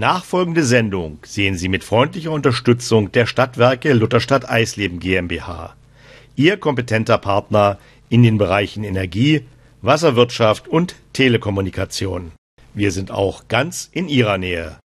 nachfolgende Sendung sehen Sie mit freundlicher Unterstützung der Stadtwerke Lutherstadt Eisleben GmbH. Ihr kompetenter Partner in den Bereichen Energie, Wasserwirtschaft und Telekommunikation. Wir sind auch ganz in Ihrer Nähe.